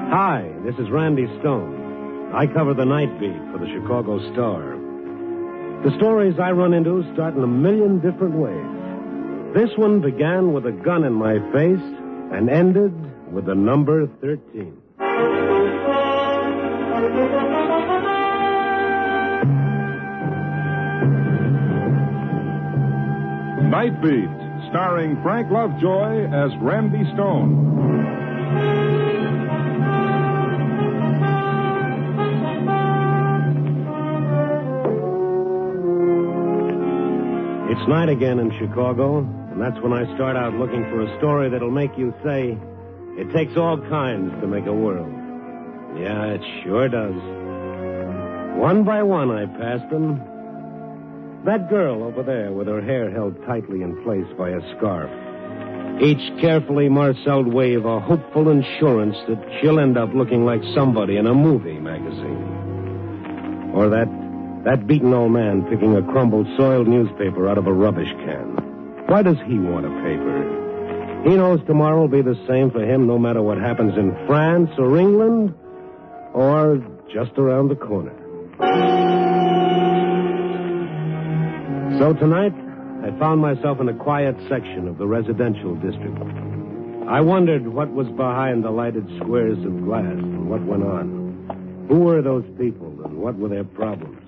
Hi, this is Randy Stone. I cover the night beat for the Chicago Star. The stories I run into start in a million different ways. This one began with a gun in my face and ended with the number 13. Night Beat, starring Frank Lovejoy as Randy Stone. It's night again in Chicago, and that's when I start out looking for a story that'll make you say, it takes all kinds to make a world. Yeah, it sure does. One by one I passed them. That girl over there with her hair held tightly in place by a scarf. Each carefully marcelled wave a hopeful assurance that she'll end up looking like somebody in a movie magazine. Or that beaten old man picking a crumbled, soiled newspaper out of a rubbish can. Why does he want a paper? He knows tomorrow will be the same for him no matter what happens in France or England or just around the corner. So tonight, I found myself in a quiet section of the residential district. I wondered what was behind the lighted squares of glass and what went on. Who were those people and what were their problems?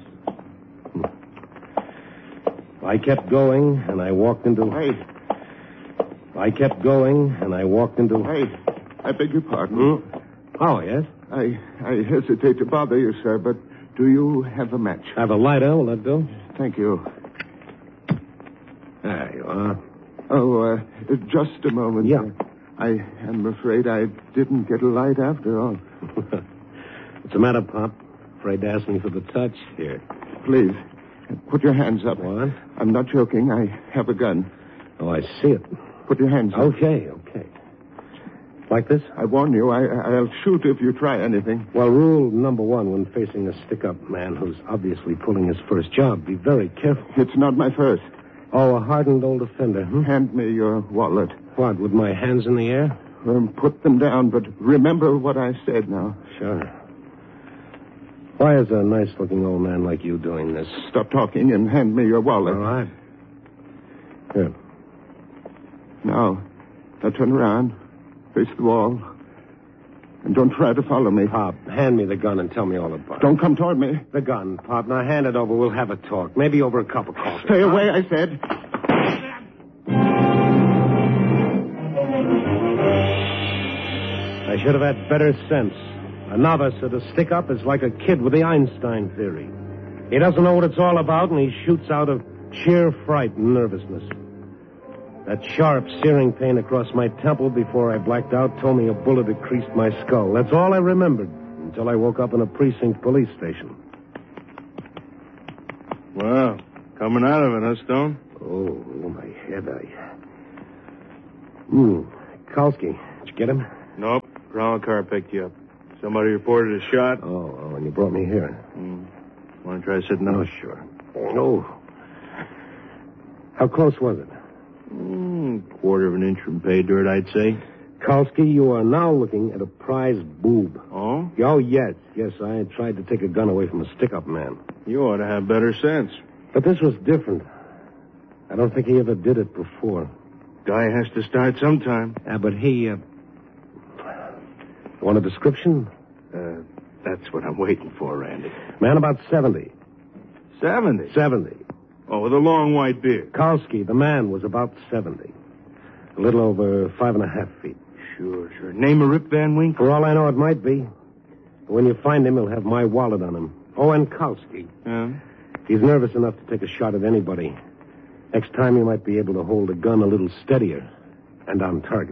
I kept going, and I walked into... Wait. I kept going, and I walked into... Wait. I beg your pardon. Oh, yes? I hesitate to bother you, sir, but do you have a match? I have a lighter. Will that do? Thank you. There you are. Oh, just a moment. Yeah. I am afraid I didn't get a light after all. What's the matter, Pop? Afraid to ask me for the touch? Here. Please, put your hands up. What? I'm not joking. I have a gun. Oh, I see it. Put your hands up. Okay. Like this? I warn you, I'll shoot if you try anything. Well, rule number one when facing a stick-up man who's obviously pulling his first job, be very careful. It's not my first. Oh, a hardened old offender, Hand me your wallet. What, with my hands in the air? Put them down, but remember what I said now. Sure. Why is a nice-looking old man like you doing this? Stop talking and hand me your wallet. All right. Here. Now turn around. Face the wall. And don't try to follow me. Pop, hand me the gun and tell me all about it. Don't come toward me. The gun, Pop. Now hand it over. We'll have a talk. Maybe over a cup of coffee. Stay away, I said. I should have had better sense. A novice at a stick-up is like a kid with the Einstein theory. He doesn't know what it's all about, and he shoots out of sheer fright and nervousness. That sharp, searing pain across my temple before I blacked out told me a bullet had creased my skull. That's all I remembered until I woke up in a precinct police station. Well, coming out of it, huh, Stone? Oh, my head, Kalski. Did you get him? Nope. Ground car picked you up. Somebody reported a shot. Oh, and you brought me here. Want to try sitting up? Oh, sure. Oh. How close was it? Quarter of an inch from pay dirt, I'd say. Kalski, you are now looking at a prize boob. Oh? Oh, yes. Yes, I tried to take a gun away from a stick-up man. You ought to have better sense. But this was different. I don't think he ever did it before. Guy has to start sometime. But he, want a description? That's what I'm waiting for, Randy. Man about 70. 70? 70. Oh, with a long white beard. Kalski, the man, was about 70. A little over 5.5 feet. Sure. Name of Rip Van Winkle? For all I know, it might be. But when you find him, he'll have my wallet on him. Oh, and Kalski. Yeah? He's nervous enough to take a shot at anybody. Next time, he might be able to hold a gun a little steadier and on target.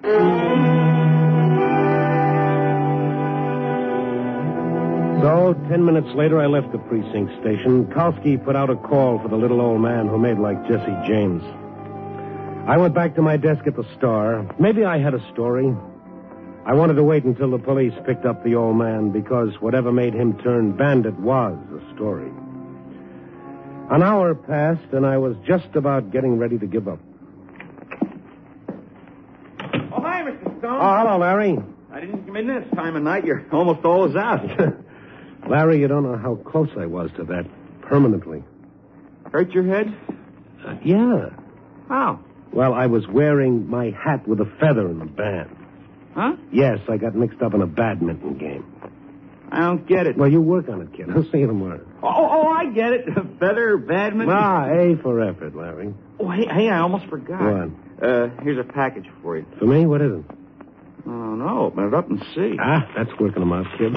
So, 10 minutes later, I left the precinct station. Kalski put out a call for the little old man who made like Jesse James. I went back to my desk at the Star. Maybe I had a story. I wanted to wait until the police picked up the old man because whatever made him turn bandit was a story. An hour passed, and I was just about getting ready to give up. Oh, hi, Mr. Stone. Oh, hello, Larry. I didn't I mean, this time of night, you're almost always out. Larry, you don't know how close I was to that permanently. Hurt your head? Yeah. How? Well, I was wearing my hat with a feather in the band. Huh? Yes, I got mixed up in a badminton game. I don't get it. Well, you work on it, kid. I'll see you tomorrow. Oh, I get it. Feather, badminton. A for effort, Larry. Oh, hey, I almost forgot. What? Here's a package for you. For me? What is it? Oh, no. Open it up and see. That's working them out, kid.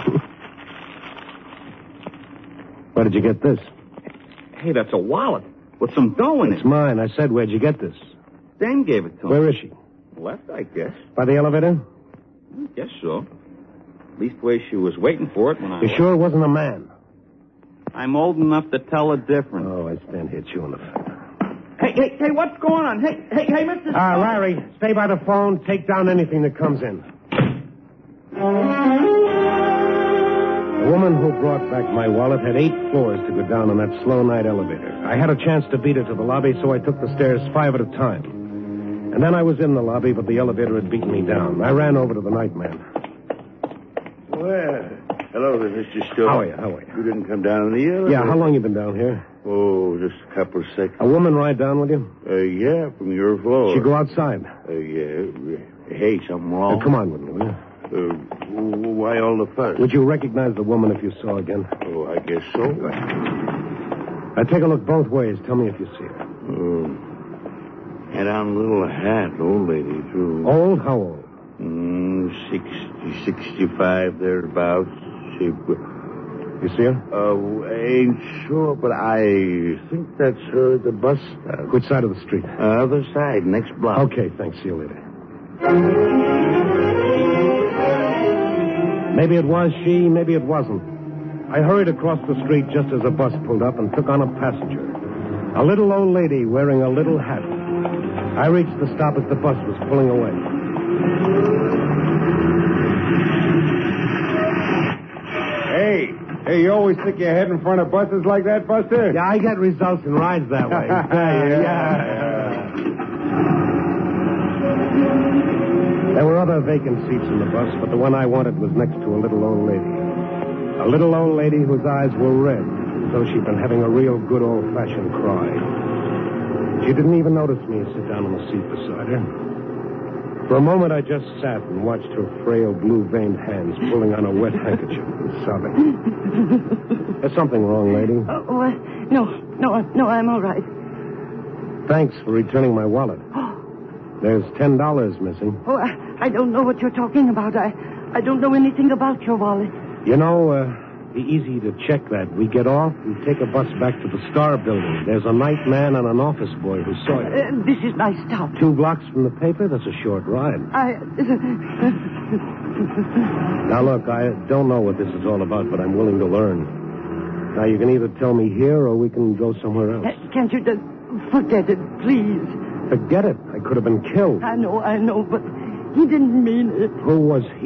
Where did you get this? Hey, that's a wallet with some dough in it. It's mine. I said, where'd you get this? Dan gave it to him. Where is she? Left, I guess. By the elevator? I guess so. Leastways, she was waiting for it when I... You sure it wasn't a man? I'm old enough to tell the difference. Oh, I stand here chewing the fat. Hey, what's going on? Hey, Mr. Larry, stay by the phone. Take down anything that comes in. The woman who brought back my wallet had 8 floors to go down on that slow night elevator. I had a chance to beat her to the lobby, so I took the stairs 5 at a time. And then I was in the lobby, but the elevator had beaten me down. I ran over to the night man. Well, hello there, Mr. Stone. How are you? You didn't come down in the elevator? Yeah, how long you been down here? Oh, just a couple of seconds. A woman ride down with you? Yeah, from your floor. She go outside. Yeah. Hey, something wrong? Come on with me, will you? Why all the fuss? Would you recognize the woman if you saw her again? Oh, I guess so. Take a look both ways. Tell me if you see her. Had on a little hat, old lady, too. Old? How old? 60, 65, thereabouts. She... You see her? Ain't sure, but I think that's her at the bus stop. Which side of the street? Other side, next block. Okay, thanks. See you later. Maybe it was she, maybe it wasn't. I hurried across the street just as a bus pulled up and took on a passenger. A little old lady wearing a little hat. I reached the stop as the bus was pulling away. Hey, you always stick your head in front of buses like that, Buster? Yeah, I get results and rides that way. There were other vacant seats in the bus, but the one I wanted was next to a little old lady. A little old lady whose eyes were red, as though she'd been having a real good old-fashioned cry. She didn't even notice me sit down on the seat beside her. For a moment, I just sat and watched her frail, blue-veined hands pulling on a wet handkerchief and sobbing. There's something wrong, lady. No, I'm all right. Thanks for returning my wallet. There's $10 missing. Oh, I don't know what you're talking about. I don't know anything about your wallet. You know, be easy to check that. We get off, we take a bus back to the Star Building. There's a night man and an office boy who saw you. This is my stop. 2 blocks from the paper? That's a short ride. Now, look, I don't know what this is all about, but I'm willing to learn. Now, you can either tell me here or we can go somewhere else. Can't you just forget it, please? Forget it. I could have been killed. I know, but he didn't mean it. Who was he?